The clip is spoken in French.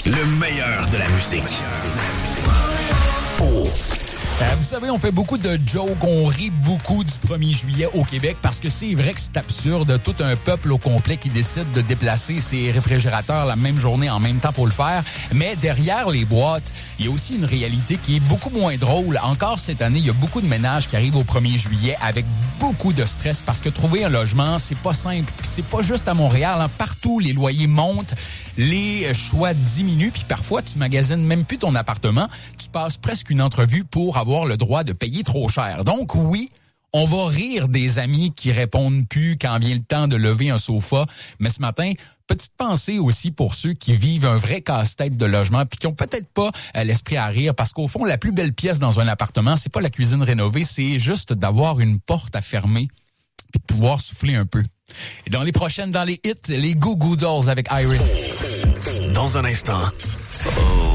Le meilleur de la musique. Oh. Vous savez, on fait beaucoup de jokes, on rit beaucoup du 1er juillet au Québec parce que c'est vrai que c'est absurde. Tout un peuple au complet qui décide de déplacer ses réfrigérateurs la même journée, en même temps, faut le faire. Mais derrière les boîtes, il y a aussi une réalité qui est beaucoup moins drôle. Encore cette année, il y a beaucoup de ménages qui arrivent au 1er juillet avec beaucoup de stress parce que trouver un logement, c'est pas simple. Puis c'est pas juste à Montréal, hein. Partout, les loyers montent, les choix diminuent, puis parfois, tu magasines même plus ton appartement. Tu passes presque une entrevue pour avoir le droit de payer trop cher. Donc oui, on va rire des amis qui répondent plus quand vient le temps de lever un sofa. Mais ce matin, petite pensée aussi pour ceux qui vivent un vrai casse-tête de logement puis qui ont peut-être pas l'esprit à rire parce qu'au fond, la plus belle pièce dans un appartement, c'est pas la cuisine rénovée, c'est juste d'avoir une porte à fermer puis de pouvoir souffler un peu. Et dans les prochaines, dans les hits, les Goo Goo Dolls avec Iris. Dans un instant. Oh.